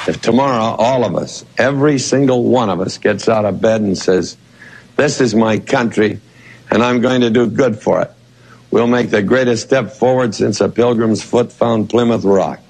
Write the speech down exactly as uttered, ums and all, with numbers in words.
If tomorrow all of us, every single one of us, gets out of bed and says, this is my country, and I'm going to do good for it, we'll make the greatest step forward since a pilgrim's foot found Plymouth Rock.